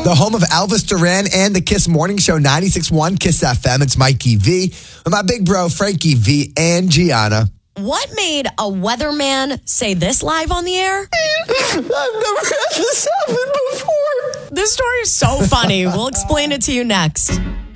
The home of Elvis Duran and the Kiss Morning Show, 96.1 Kiss FM. It's Mikey V with my big bro, Frankie V and Gianna. What made a weatherman say this live on the air? I've never had this happen before. This story is so funny. We'll explain it to you next.